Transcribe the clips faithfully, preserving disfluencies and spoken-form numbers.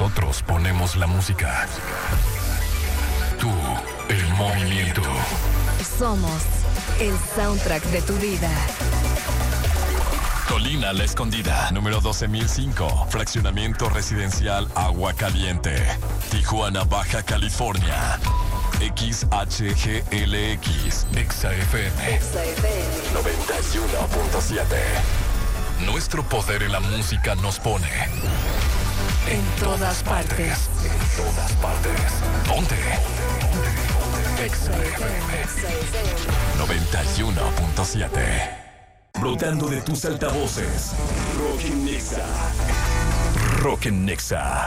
Nosotros ponemos la música. Tú, el movimiento. Somos el soundtrack de tu vida. Colina La Escondida, número doce mil cinco, fraccionamiento residencial Agua Caliente, Tijuana, Baja California. X H G L X, Exa F M, Exa F M noventa y uno punto siete. Nuestro poder en la música nos pone en todas partes. En todas partes. Ponte. Exa F M noventa y uno punto siete. Brotando de tus altavoces. Rock en Nexa. Rock en Nexa.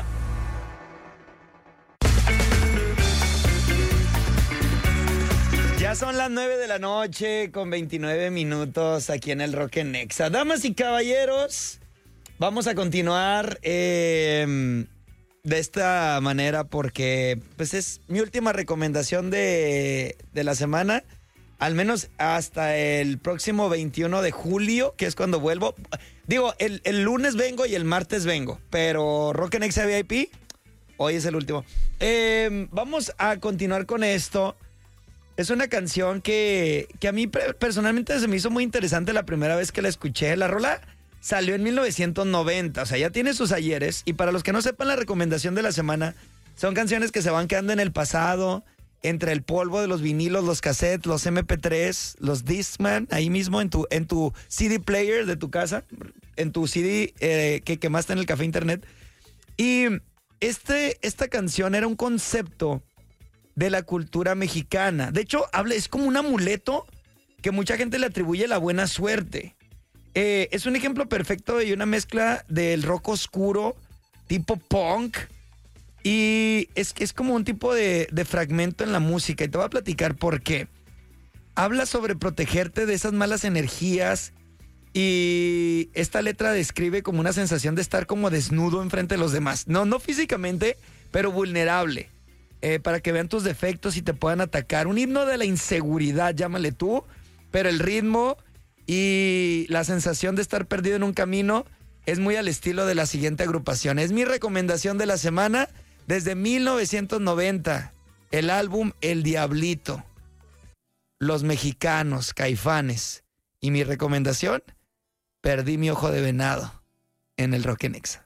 Ya son las nueve de la noche con veintinueve minutos aquí en el Rock en Nexa. Damas y caballeros, vamos a continuar eh, de esta manera porque pues es mi última recomendación de, de la semana. Al menos hasta el próximo veintiuno de julio, que es cuando vuelvo. Digo, el, el lunes vengo y el martes vengo, pero Rock en Nexa V I P, hoy es el último. Eh, vamos a continuar con esto. Es una canción que, que a mí personalmente se me hizo muy interesante la primera vez que la escuché. La rola salió en mil novecientos noventa, o sea, ya tiene sus ayeres. Y para los que no sepan, la recomendación de la semana son canciones que se van quedando en el pasado, entre el polvo de los vinilos, los cassettes, los eme pe tres, los Discman, ahí mismo en tu, en tu ce de player de tu casa, en tu ce de eh, que quemaste en el café internet. Y este, esta canción era un concepto de la cultura mexicana. De hecho, habla, es como un amuleto que mucha gente le atribuye la buena suerte. Eh, es un ejemplo perfecto de una mezcla del rock oscuro, tipo punk, y es, es como un tipo de, de fragmento en la música. Y te voy a platicar por qué. Habla sobre protegerte de esas malas energías, y esta letra describe como una sensación de estar como desnudo enfrente de los demás. No, no físicamente, pero vulnerable. Eh, para que vean tus defectos y te puedan atacar. Un himno de la inseguridad, llámale tú, pero el ritmo y la sensación de estar perdido en un camino es muy al estilo de la siguiente agrupación. Es mi recomendación de la semana desde mil novecientos noventa, el álbum El Diablito, Los Mexicanos, Caifanes. Y mi recomendación, Perdí mi ojo de venado, en el Rock en Nexa.